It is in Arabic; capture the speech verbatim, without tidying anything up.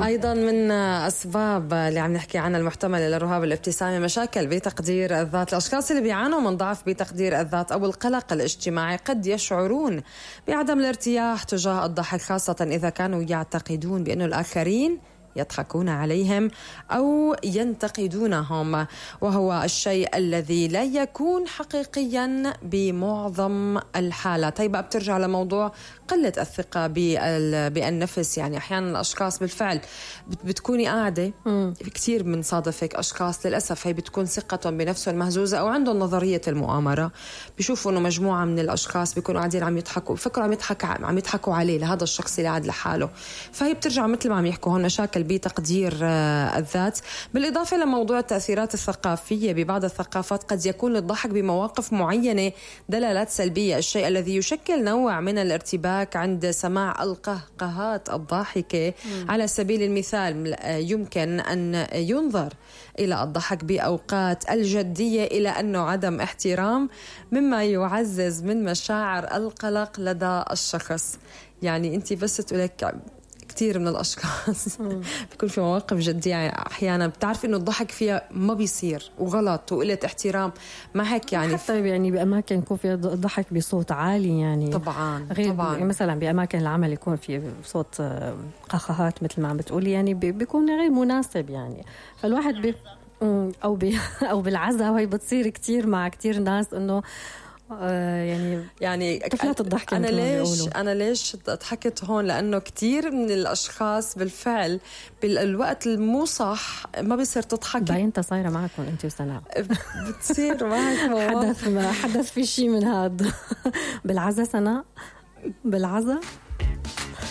أيضا من أسباب اللي عم نحكي عنها المحتملة للرهاب الابتسامي مشاكل بتقدير الذات. الأشخاص اللي بيعانوا من ضعف بتقدير الذات أو القلق الاجتماعي قد يشعرون بعدم الارتياح تجاه الضحك، خاصة إذا كانوا يعتقدون بأن الآخرين يضحكون عليهم أو ينتقدونهم، وهو الشيء الذي لا يكون حقيقيا بمعظم الحالات. هي بقى بترجع لموضوع قلة الثقة بالنفس. يعني أحيانا الأشخاص بالفعل بتكوني قاعدة كتير من صادفك أشخاص للأسف هي بتكون ثقتهم بنفسهم مهزوزة أو عندهم نظرية المؤامرة، بيشوفوا إنه مجموعة من الأشخاص بيكونوا قاعدين عم يضحكوا، بفكروا عم يضحك عم يضحكوا عليه لهذا الشخص اللي قاعد لحاله. فهي بترجع مثل ما عم يحكوا هون مشاكل بتقدير الذات. بالإضافة لموضوع التأثيرات الثقافية، ببعض الثقافات قد يكون للضحك بمواقف معينة دلالات سلبية، الشيء الذي يشكل نوع من الارتباك عند سماع القهقهات الضاحكة. مم. على سبيل المثال يمكن أن ينظر إلى الضحك بأوقات الجدية إلى أنه عدم احترام، مما يعزز من مشاعر القلق لدى الشخص. يعني أنت بس تقولك كثير من الأشخاص بيكون في مواقف جدية أحيانا بتعرف إنه الضحك فيها ما بيصير وغلط وقلة احترام، ما هيك يعني حتى يعني بأماكن يكون فيها ضحك بصوت عالي، يعني طبعا غير طبعا مثلا بأماكن العمل يكون في صوت قهقهات مثل ما عم بتقولي، يعني بيكون غير مناسب. يعني فالواحد بي أو بي أو بالعزة، وهي بتصير كتير مع كتير ناس إنه آه يعني يعني طفلات الضحك. أنا ليش أنا ليش ضحكت هون؟ لأنه كتير من الأشخاص بالفعل بالوقت المو صح ما بيصير تضحك. باينتا صايرة معكم أنت وسناء بتصير معك حدث ما حدث في شيء من هذا بالعزة سناء بالعزة